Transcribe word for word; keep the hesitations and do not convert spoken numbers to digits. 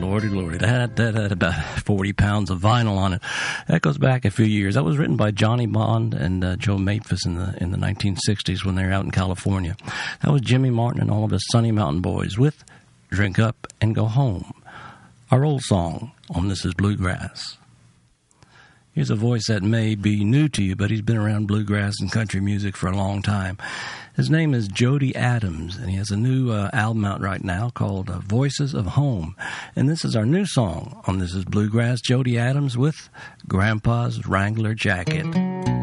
Lordy, lordy. That, that had about forty pounds of vinyl on it. That goes back a few years. That was written by Johnny Bond and uh, Joe Maphis in the in the nineteen sixties when they were out in California. That was Jimmy Martin and all of his Sunny Mountain Boys with Drink Up and Go Home, our old song on This Is Bluegrass. Here's a voice that may be new to you, but he's been around bluegrass and country music for a long time. His name is Jody Adams, and he has a new uh, album out right now called uh, Voices of Home. And this is our new song on This Is Bluegrass, Jody Adams with Grandpa's Wrangler Jacket.